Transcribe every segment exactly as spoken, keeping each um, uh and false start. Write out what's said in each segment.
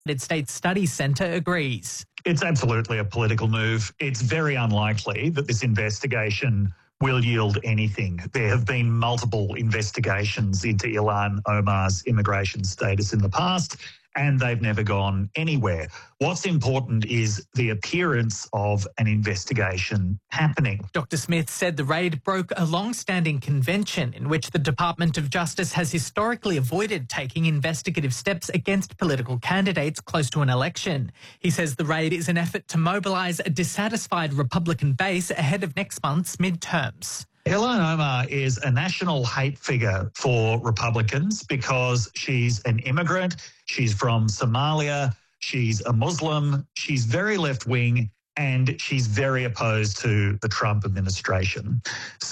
United States Studies Centre agrees. It's absolutely a political move. It's very unlikely that this investigation will yield anything. There have been multiple investigations into Ilhan Omar's immigration status in the past, and they've never gone anywhere. What's important is the appearance of an investigation happening. Doctor Smith said the raid broke a long-standing convention in which the Department of Justice has historically avoided taking investigative steps against political candidates close to an election. He says the raid is an effort to mobilise a dissatisfied Republican base ahead of next month's midterms. Ilhan Omar is a national hate figure for Republicans because she's an immigrant, she's from Somalia, she's a Muslim, she's very left-wing, and she's very opposed to the Trump administration.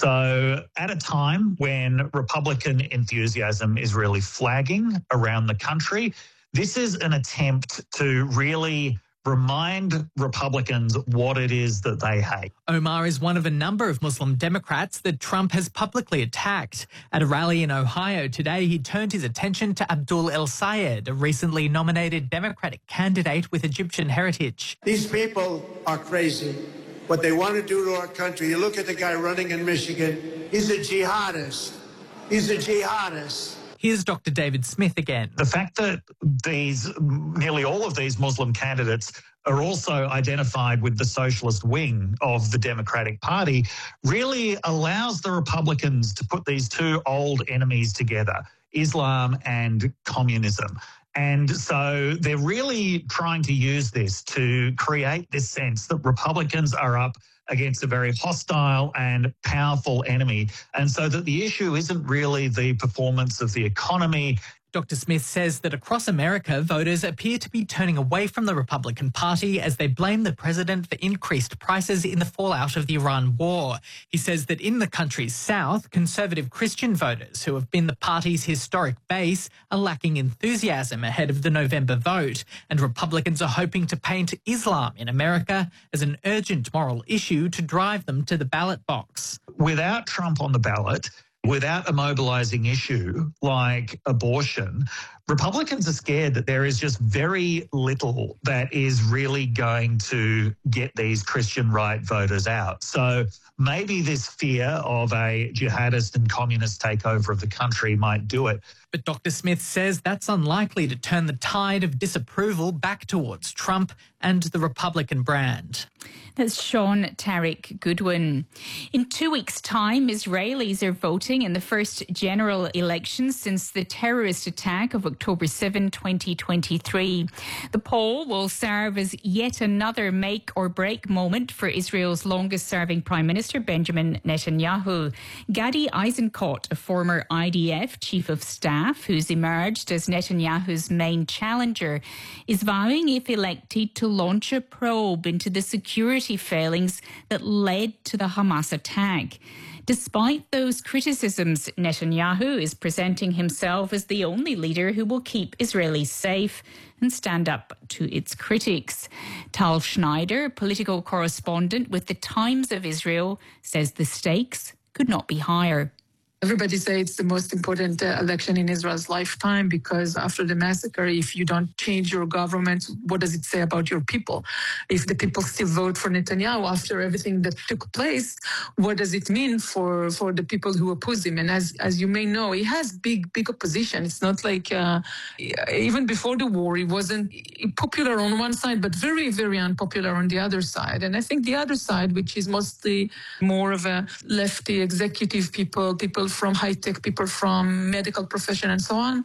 So at a time when Republican enthusiasm is really flagging around the country, this is an attempt to really remind Republicans what it is that they hate. Omar is one of a number of Muslim Democrats that Trump has publicly attacked. At a rally in Ohio today, he turned his attention to Abdul El Sayed, a recently nominated Democratic candidate with Egyptian heritage. These people are crazy. What they want to do to our country, you look at the guy running in Michigan, he's a jihadist. He's a jihadist. Here's Doctor David Smith again. The fact that these, nearly all of these Muslim candidates are also identified with the socialist wing of the Democratic Party really allows the Republicans to put these two old enemies together, Islam and communism. And so they're really trying to use this to create this sense that Republicans are up against a very hostile and powerful enemy, and so that the issue isn't really the performance of the economy. Doctor Smith says that across America, voters appear to be turning away from the Republican Party as they blame the president for increased prices in the fallout of the Iran war. He says that in the country's south, conservative Christian voters, who have been the party's historic base, are lacking enthusiasm ahead of the November vote, and Republicans are hoping to paint Islam in America as an urgent moral issue to drive them to the ballot box. Without Trump on the ballot, without a mobilising issue like abortion, Republicans are scared that there is just very little that is really going to get these Christian right voters out. So maybe this fear of a jihadist and communist takeover of the country might do it. But Doctor Smith says that's unlikely to turn the tide of disapproval back towards Trump and the Republican brand. That's Sean Tarek Goodwin. In two weeks' time, Israelis are voting in the first general election since the terrorist attack of October seventh, twenty twenty-three. The poll will serve as yet another make or break moment for Israel's longest-serving Prime Minister, Benjamin Netanyahu. Gadi Eisenkot, a former I D F chief of staff who's emerged as Netanyahu's main challenger, is vowing, if elected, to launch a probe into the security failings that led to the Hamas attack. Despite those criticisms, Netanyahu is presenting himself as the only leader who will keep Israelis safe and stand up to its critics. Tal Schneider, political correspondent with the Times of Israel, says the stakes could not be higher. Everybody say it's the most important uh, election in Israel's lifetime because after the massacre, if you don't change your government, what does it say about your people? If the people still vote for Netanyahu after everything that took place, what does it mean for, for the people who oppose him? And as as you may know, he has big, big opposition. It's not like uh, even before the war, he wasn't popular on one side, but very, very unpopular on the other side. And I think the other side, which is mostly more of a lefty executive people, people from high-tech, people from medical profession and so on,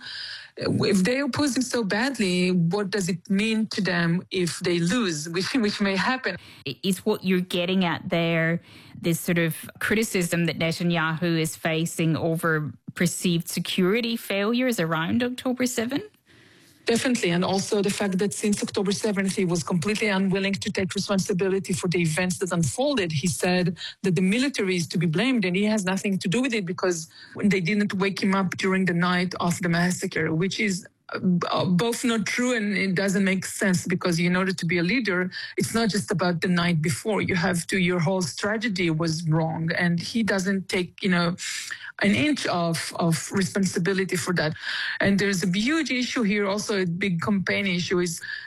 if they oppose him so badly, what does it mean to them if they lose, which, which may happen? Is what you're getting at there, this sort of criticism that Netanyahu is facing over perceived security failures around October seventh? Definitely, and also the fact that since October seventh, he was completely unwilling to take responsibility for the events that unfolded. He said that the military is to be blamed, and he has nothing to do with it because they didn't wake him up during the night of the massacre, which is uh, both not true, and it doesn't make sense, because in order to be a leader, it's not just about the night before. You have to, your whole strategy was wrong, and he doesn't take, you know, an inch of, of responsibility for that. And there's a huge issue here, also a big campaign issue, is